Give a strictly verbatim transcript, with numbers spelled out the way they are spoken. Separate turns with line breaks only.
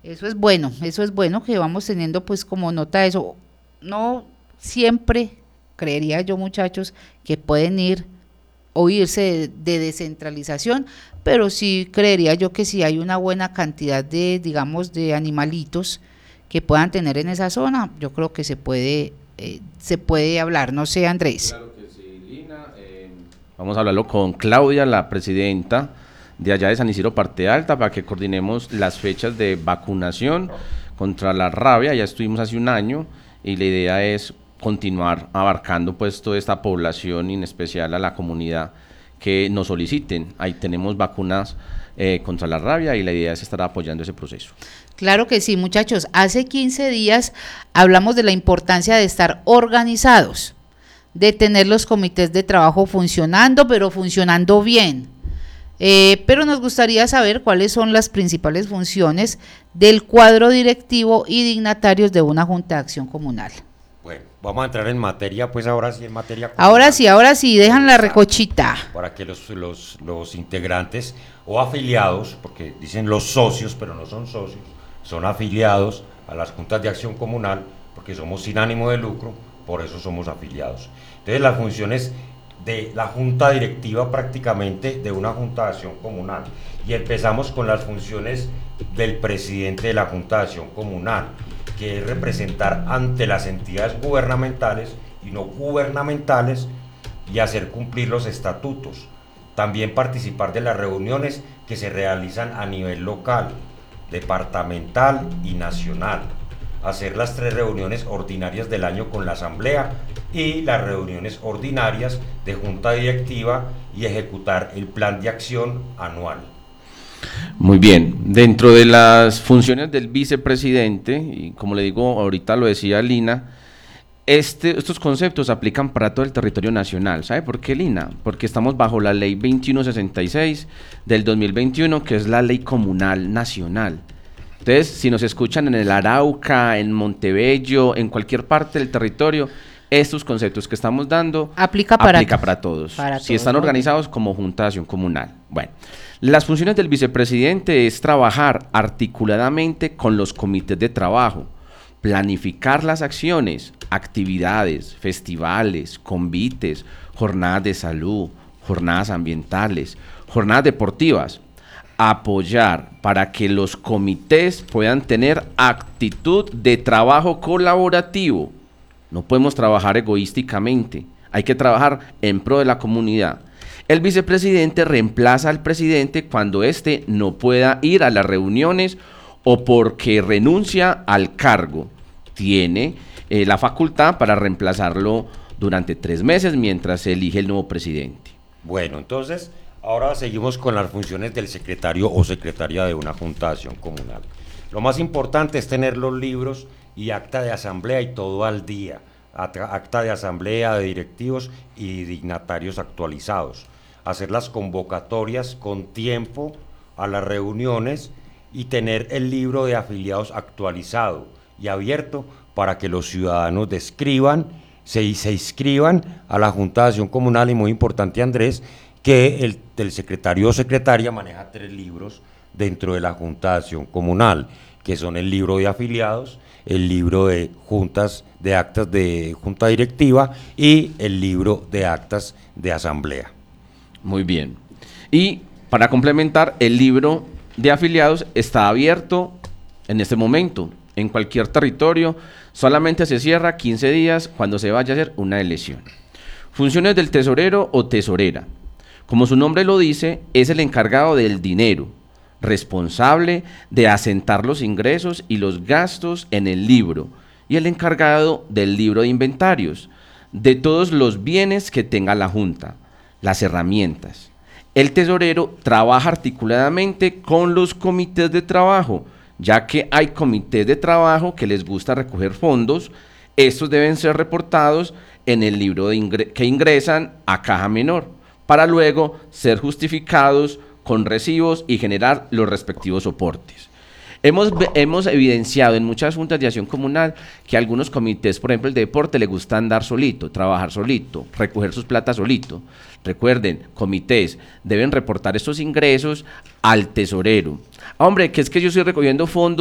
Eso es bueno, eso es bueno que vamos teniendo pues como nota de eso. No siempre creería yo, muchachos, que pueden ir o irse de, de descentralización, pero sí creería yo que si hay una buena cantidad de, digamos, de animalitos que puedan tener en esa zona, yo creo que se puede, eh, se puede hablar, no sé, Andrés.
Claro que sí, Lina. Eh, vamos a hablarlo con Claudia, la presidenta de allá de San Isidro Parte Alta, para que coordinemos las fechas de vacunación contra la rabia. Ya estuvimos hace un año y la idea es continuar abarcando pues toda esta población y en especial a la comunidad que nos soliciten. Ahí tenemos vacunas eh, contra la rabia y la idea es estar apoyando ese proceso.
Claro que sí, muchachos. Hace quince días hablamos de la importancia de estar organizados, de tener los comités de trabajo funcionando, pero funcionando bien. Eh, pero nos gustaría saber cuáles son las principales funciones del cuadro directivo y dignatarios de una Junta de Acción Comunal.
Bueno, vamos a entrar en materia, pues ahora sí en materia comunal.
Ahora sí, ahora sí, dejan la recochita.
Para que los, los, los integrantes o afiliados, porque dicen los socios, pero no son socios, son afiliados a las juntas de acción comunal, porque somos sin ánimo de lucro, por eso somos afiliados. Entonces las funciones de la junta directiva prácticamente de una junta de acción comunal, y empezamos con las funciones del presidente de la junta de acción comunal, que es representar ante las entidades gubernamentales y no gubernamentales y hacer cumplir los estatutos. También participar de las reuniones que se realizan a nivel local, departamental y nacional. Hacer las tres reuniones ordinarias del año con la asamblea y las reuniones ordinarias de junta directiva y ejecutar el plan de acción anual.
Muy bien, dentro de las funciones del vicepresidente, y como le digo, ahorita lo decía Lina, este, estos conceptos se aplican para todo el territorio nacional. ¿Sabe por qué, Lina? Porque estamos bajo la ley veintiuno sesenta y seis del dos mil veintiuno, que es la ley comunal nacional. Entonces, si nos escuchan en el Arauca, en Montebello, en cualquier parte del territorio, estos conceptos que estamos dando
aplica para,
aplica para todos,
para
si
todos,
están
¿no?
organizados como Junta de Acción Comunal. Bueno, las funciones del vicepresidente es trabajar articuladamente con los comités de trabajo, planificar las acciones, actividades, festivales, convites, jornadas de salud, jornadas ambientales, jornadas deportivas, apoyar para que los comités puedan tener actitud de trabajo colaborativo. No podemos trabajar egoísticamente, hay que trabajar en pro de la comunidad. El vicepresidente reemplaza al presidente cuando éste no pueda ir a las reuniones o porque renuncia al cargo. Tiene eh, la facultad para reemplazarlo durante tres meses mientras se elige el nuevo presidente.
Bueno, entonces, ahora seguimos con las funciones del secretario o secretaria de una junta de acción comunal. Lo más importante es tener los libros y acta de asamblea y todo al día, acta de asamblea de directivos y dignatarios actualizados, hacer las convocatorias con tiempo a las reuniones y tener el libro de afiliados actualizado y abierto para que los ciudadanos describan, se, se inscriban a la Junta de Acción Comunal. Y muy importante, Andrés, que el, el secretario o secretaria maneja tres libros dentro de la Junta de Acción Comunal, que son el libro de afiliados, el libro de juntas de actas de junta directiva y el libro de actas de asamblea.
Muy bien. Y para complementar, el libro de afiliados está abierto en este momento, en cualquier territorio, solamente se cierra quince días cuando se vaya a hacer una elección. Funciones del tesorero o tesorera. Como su nombre lo dice, es el encargado del dinero, responsable de asentar los ingresos y los gastos en el libro, y el encargado del libro de inventarios, de todos los bienes que tenga la Junta, las herramientas. El tesorero trabaja articuladamente con los comités de trabajo, ya que hay comités de trabajo que les gusta recoger fondos. Estos deben ser reportados en el libro de ingre- que ingresan a caja menor, para luego ser justificados con recibos y generar los respectivos soportes. Hemos, hemos evidenciado en muchas juntas de acción comunal que algunos comités, por ejemplo el de deporte, le gusta andar solito, trabajar solito, recoger sus platas solito. Recuerden, comités deben reportar estos ingresos al tesorero. Hombre, que es que yo estoy recogiendo fondos